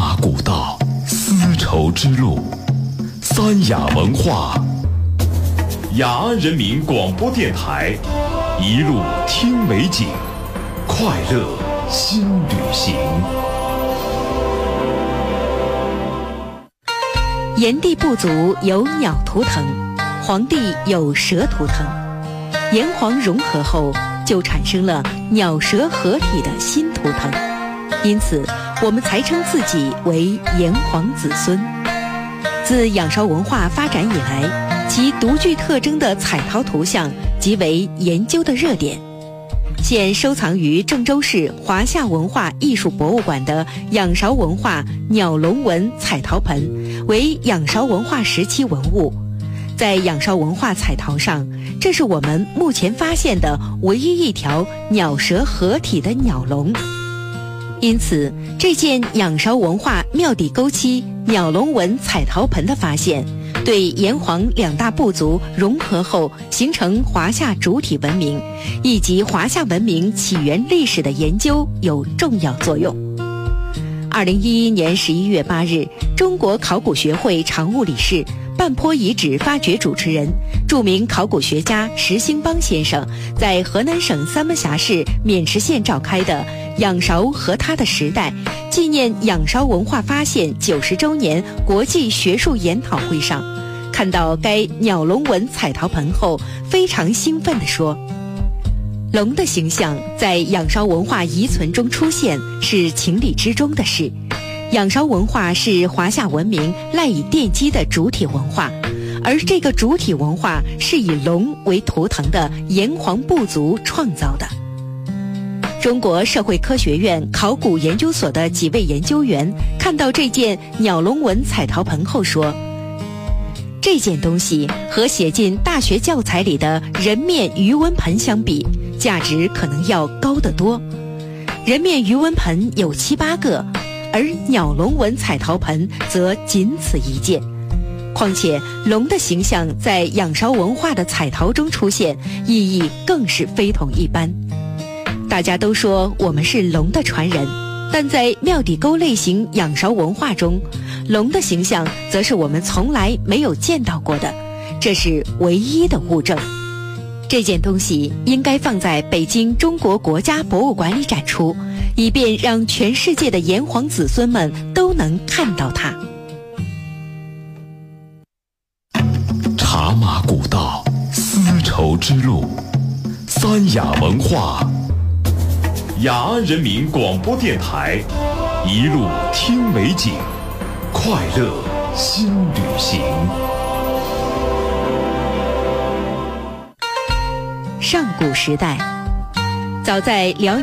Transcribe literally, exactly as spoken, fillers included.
马古道，丝绸之路，三雅文化。雅安人民广播电台，一路听美景，快乐新旅行。 炎帝部族有鸟图腾，黄帝有蛇图腾，炎黄融合后就产生了鸟蛇合体的新图腾，因此我们才称自己为炎黄子孙。自仰韶文化发展以来，其独具特征的彩陶图像即为研究的热点。现收藏于郑州市华夏文化艺术博物馆的仰韶文化鸟龙纹彩陶盆为仰韶文化时期文物。在仰韶文化彩陶上，这是我们目前发现的唯一一条鸟蛇合体的鸟龙。因此，这件仰韶文化庙底沟期鸟龙纹彩陶盆的发现，对炎黄两大部族融合后形成华夏主体文明，以及华夏文明起源历史的研究有重要作用。二零一一年十一月八日，中国考古学会常务理事、半坡遗址发掘主持人、著名考古学家石兴邦先生在河南省三门峡市渑池县召开的仰韶和它的时代纪念仰韶文化发现九十周年国际学术研讨会上，看到该鸟龙纹彩陶盆后，非常兴奋地说：龙的形象在仰韶文化遗存中出现是情理之中的事。仰韶文化是华夏文明赖以奠基的主体文化，而这个主体文化是以龙为图腾的炎黄部族创造的。中国社会科学院考古研究所的几位研究员看到这件鸟龙纹彩陶盆后说，这件东西和写进大学教材里的人面鱼纹盆相比，价值可能要高得多。人面鱼纹盆有七八个，而鸟龙纹彩陶盆则仅此一件。况且龙的形象在仰韶文化的彩陶中出现，意义更是非同一般。大家都说我们是龙的传人，但在庙底沟类型仰韶文化中，龙的形象则是我们从来没有见到过的，这是唯一的物证。这件东西应该放在北京中国国家博物馆里展出，以便让全世界的炎黄子孙们都能看到它。 茶马古道，丝绸之路，三雅文化。雅安人民广播电台，一路听美景，快乐新旅行。 上古时代，早在辽